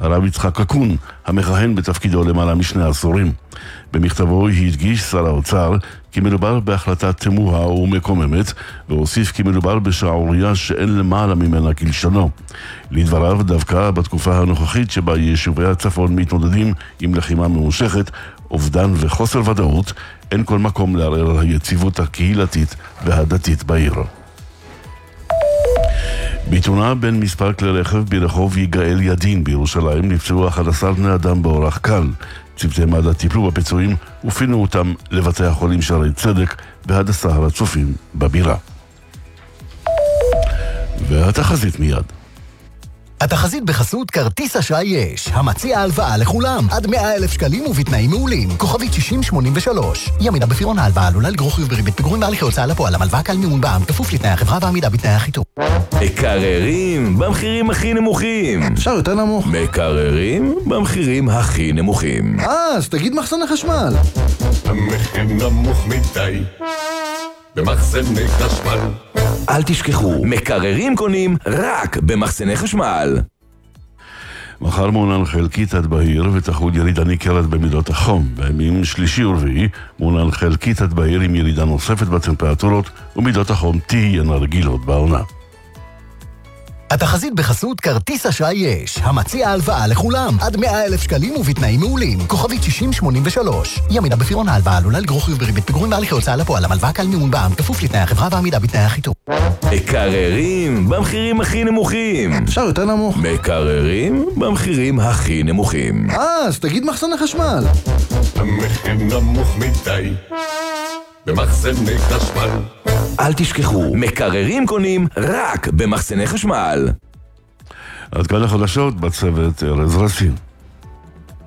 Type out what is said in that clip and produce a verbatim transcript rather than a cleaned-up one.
הרב יצחק קקון, המכהן בתפקידו למעלה משני עשורים. במכתבו הדגיש שר האוצר כי מדובר בהחלטה תמוהה ומקוממת, והוסיף כי מדובר בשערוריה שאין למעלה ממנה כלשונו. לדבריו, דווקא בתקופה הנוכחית שבה יישובי הצפון מתמודדים עם לחימה ממושכת, אובדן וחוסר ודאות, אין כל מקום לערער על היציבות הקהילתית והדתית בעיר. בתאונה בין מספר כלי רכב ברחוב יגאל ידין בירושלים נפצעו אחד עשר בני אדם באורח קל. צוותי מד"א טיפלו בפצועים ופינו אותם לבתי החולים שערי צדק בהדסה הר הצופים בבירה. והתחזית מיד. התחזית בחסות כרטיס אשראי יש, המציע הלוואה לכולם, עד מאה אלף שקלים ובתנאים מעולים. כוכבית שישים שמונים ושלוש. ימידה בפירעון ההלוואה עלולה לגרור חיוב בריבית פיגורים והליכי הוצאה לפועל. המלוואה קל מימון בע"מ, כפוף לתנאי החברה ועמידה בתנאי החיתום. מקררים במחירים הכי נמוכים. אפשר יותר נמוך. מקררים במחירים הכי נמוכים. אה, אז תגיד מחסני חשמל. המחיר נמוך מדי במחסני חשמל. אל תשכחו, מקררים קונים רק במחסני חשמל. מחר מעונן חלקית עד בהיר ותחול ירידה ניכרת במידות החום. בימים שלישי ורביעי מעונן חלקית עד בהיר עם ירידה נוספת בטמפרטורות, ומידות החום תהיינה רגילות בעונה. התחזית בחסות כרטיס אשראי יש, המציע הלוואה לכולם, עד מאה אלף שקלים ובתנאים מעולים. כוכבית שישים שמונים ושלוש. ימידה בפירעון ההלוואה עלולה לגרור חיוב בריבית פיגורים והליכי הוצאה לפועל. המלוואה קל מימון בע"מ, כפוף לתנאי החברה ועמידה בתנאי החיתום. מקררים במחירים הכי נמוכים. אפשר יותר נמוך. מקררים במחירים הכי נמוכים. אה, אז תגיד מחסני חשמל. המחיר נמוך מדי במחסני חשמל. אל תשכחו, מקררים קונים רק במחסני חשמל. עד כאן החדשות בצוות ארז רסין.